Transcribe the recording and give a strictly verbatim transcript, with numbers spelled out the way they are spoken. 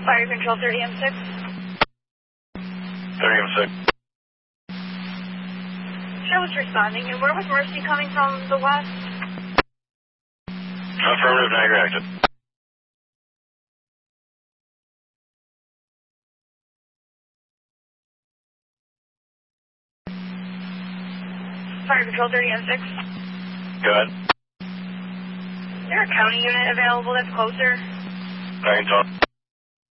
Fire Control thirty M six. thirty M six. Show was responding, and where was Mercy coming from the west? Affirmative, Niagara exit. Fire Control thirty M six. Go ahead. Is there a county unit available that's closer? I can talk.